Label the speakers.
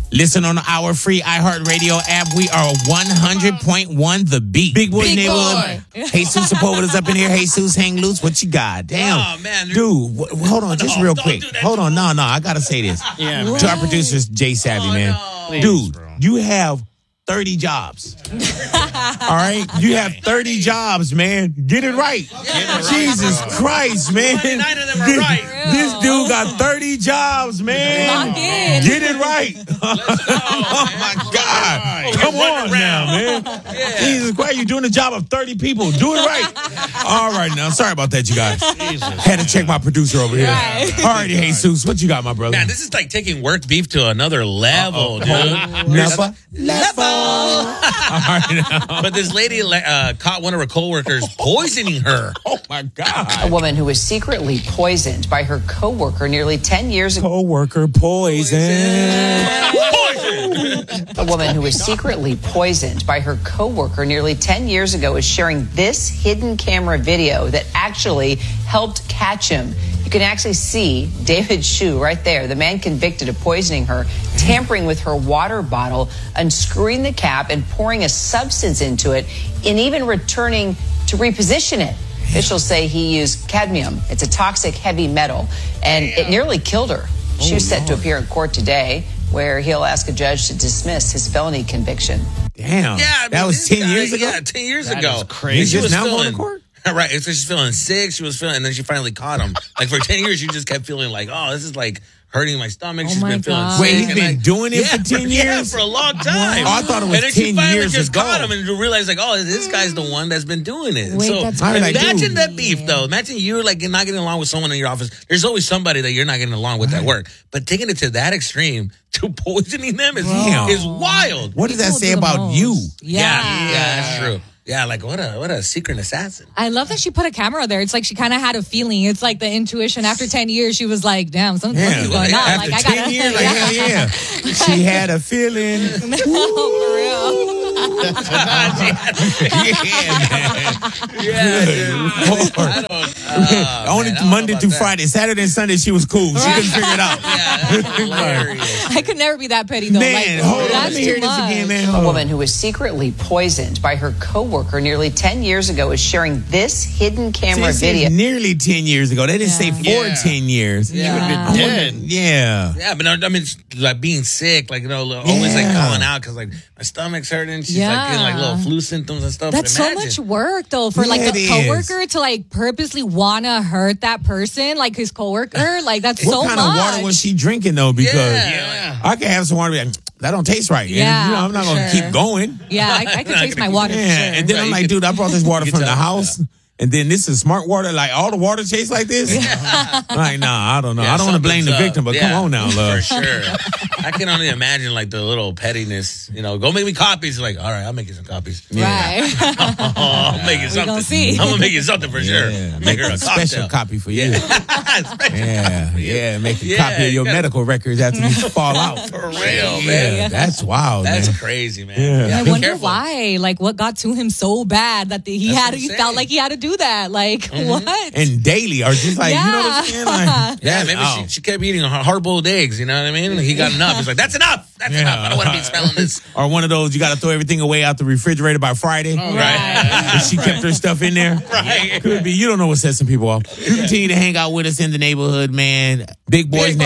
Speaker 1: Listen on our free iHeartRadio app. We are 100.1 The Beat. Big Boy Neighborhood. Jesus Sepulveda is up in here. Jesus, hang loose. What you got? Damn.
Speaker 2: Oh, man.
Speaker 1: Dude, hold on just real quick. Hold on. No, I got to say this.
Speaker 3: Yeah,
Speaker 1: To our producers, Jay Savvy, man.
Speaker 2: no.
Speaker 1: Dude, you have 30 jobs. All right? You have 30 jobs, man. Get it right. Jesus Christ, man.
Speaker 2: 29 of them are right.
Speaker 1: This dude got 30 jobs, man.
Speaker 4: Lock in.
Speaker 1: Get it right. Oh, my God. Come on now, man. Jesus Christ, you're doing the job of 30 people. Do it right. All right, now. Sorry about that, you guys. Had to check my producer over here.
Speaker 4: Right.
Speaker 1: All righty, Jesus. What you got, my brother?
Speaker 2: Man, this is like taking work beef to another level, dude.
Speaker 1: Never.
Speaker 2: All right, but this lady caught one of her coworkers poisoning her.
Speaker 1: Oh, my God.
Speaker 5: A woman who was secretly poisoned by her coworker nearly 10 years ago.
Speaker 1: Co-worker poison.
Speaker 5: A woman who was secretly poisoned by her coworker nearly 10 years ago is sharing this hidden camera video that actually helped catch him. You can actually see David Shu right there, the man convicted of poisoning her, tampering with her water bottle, unscrewing the cap and pouring a substance into it, and even returning to reposition it. Officials say he used cadmium. It's a toxic heavy metal, and it nearly killed her. She was set to appear in court today, where he'll ask a judge to dismiss his felony conviction.
Speaker 1: Damn.
Speaker 2: Yeah, I mean,
Speaker 1: that was 10 years ago?
Speaker 2: Yeah, 10 years
Speaker 3: That
Speaker 2: ago.
Speaker 3: is crazy.
Speaker 1: He's
Speaker 2: She
Speaker 1: just
Speaker 2: was
Speaker 1: now going
Speaker 2: feeling-
Speaker 1: to court?
Speaker 2: Right. So she's feeling sick. She was feeling, and then she finally caught him. Like for 10 years, she just kept feeling like, oh, this is like hurting my stomach.
Speaker 4: Oh
Speaker 2: She's
Speaker 4: my
Speaker 2: been feeling
Speaker 4: God.
Speaker 2: sick.
Speaker 1: Wait, he's
Speaker 2: and
Speaker 1: been doing it for 10
Speaker 2: Yeah,
Speaker 1: years?
Speaker 2: for a long time.
Speaker 1: Oh, I thought it was
Speaker 2: and then she
Speaker 1: 10
Speaker 2: finally
Speaker 1: years
Speaker 2: just
Speaker 1: ago.
Speaker 2: caught him and realized like, oh, this guy's the one that's been doing it.
Speaker 4: Wait,
Speaker 2: so
Speaker 4: that's
Speaker 2: imagine
Speaker 1: crazy.
Speaker 2: that beef though. Imagine you're like not getting along with someone in your office. There's always somebody that you're not getting along with at work. But taking it to that extreme, to poisoning them is wild.
Speaker 1: What does that
Speaker 4: People
Speaker 1: say
Speaker 4: do the
Speaker 1: about
Speaker 4: most.
Speaker 1: you?
Speaker 2: Yeah, that's true. Yeah, like what a secret assassin.
Speaker 4: I love that she put a camera there. It's like she kind of had a feeling. It's like the intuition. After 10 years, she was like, damn, something's going on.
Speaker 1: After
Speaker 4: Like,
Speaker 1: 10 years, like, hell yeah. She had a feeling.
Speaker 4: No, for real.
Speaker 1: Only Monday through Friday. Saturday and Sunday, she was cool. She couldn't figure it out.
Speaker 2: That's hilarious.
Speaker 4: I could never be that petty, though.
Speaker 1: Man,
Speaker 4: like,
Speaker 1: hold on. Let
Speaker 4: that's
Speaker 1: me hear
Speaker 4: too
Speaker 1: this
Speaker 4: much.
Speaker 1: again, man.
Speaker 5: A woman who was secretly poisoned by her coworker nearly 10 years ago is sharing this hidden camera video.
Speaker 1: Nearly 10 years ago. They didn't say for
Speaker 3: Yeah.
Speaker 1: 10 years.
Speaker 3: You would have been dead.
Speaker 1: Yeah.
Speaker 2: Yeah, but I mean, like being sick, like always like calling out because like my stomach's hurting. She's like getting like little flu symptoms and stuff.
Speaker 4: That's
Speaker 2: But
Speaker 4: so
Speaker 2: imagine.
Speaker 4: much work, though, for like
Speaker 1: Yeah,
Speaker 4: a
Speaker 1: it
Speaker 4: coworker to like purposely wanna hurt that person, like his coworker. Like that's so
Speaker 1: What kind
Speaker 4: much.
Speaker 1: of water was she drinking, though? Because
Speaker 2: Yeah.
Speaker 1: I can have some water, be like, that don't taste right.
Speaker 4: Yeah,
Speaker 1: And, I'm not going to
Speaker 4: sure.
Speaker 1: keep going.
Speaker 4: Yeah, I could taste my water.
Speaker 1: Yeah.
Speaker 4: For sure.
Speaker 1: And then I'm like, dude, I brought this water
Speaker 2: You
Speaker 1: from
Speaker 2: can
Speaker 1: the
Speaker 2: tell.
Speaker 1: house. And then this is smart water. Like, all the water tastes like this? Like, nah, I don't know.
Speaker 2: Yeah,
Speaker 1: I don't want to blame the
Speaker 2: something's
Speaker 1: victim, but
Speaker 2: up.
Speaker 1: come
Speaker 2: Yeah,
Speaker 1: on now, love.
Speaker 2: For sure. I can only imagine like the little pettiness, go make me copies. Like, all right, I'll make you some copies.
Speaker 4: Right.
Speaker 2: I'll make you
Speaker 4: We
Speaker 2: something.
Speaker 4: gonna see.
Speaker 2: I'm going to make you something for sure.
Speaker 1: Yeah.
Speaker 2: Make her a cocktail.
Speaker 1: Special copy for you.
Speaker 2: Special
Speaker 1: Yeah,
Speaker 2: copy.
Speaker 1: yeah. Make a
Speaker 2: Yeah,
Speaker 1: copy of
Speaker 2: you
Speaker 1: your
Speaker 2: gotta-
Speaker 1: medical records after you fall out.
Speaker 2: For real,
Speaker 1: Yeah,
Speaker 2: man.
Speaker 1: that's wild,
Speaker 2: That's
Speaker 1: man.
Speaker 2: crazy, man.
Speaker 1: Yeah.
Speaker 4: I
Speaker 2: be
Speaker 4: wonder
Speaker 2: careful.
Speaker 4: why. Like, what got to him so bad that he
Speaker 2: That's what I'm
Speaker 4: he
Speaker 2: saying.
Speaker 4: felt like he had to do that. Like, what?
Speaker 1: And daily, or just like, you know what I'm saying? Like,
Speaker 2: Yeah, maybe she kept eating hard-boiled eggs, you know what I mean? He got enough. He's like, that's enough. That's enough. I don't want to be smelling this.
Speaker 1: Or one of those, you got to throw everything away out the refrigerator by Friday.
Speaker 2: Right.
Speaker 1: And she kept her stuff in there.
Speaker 2: Right.
Speaker 1: Could be. You don't know what sets some people off. You continue to hang out with us in the neighborhood, man. Big Boys
Speaker 2: Big Boy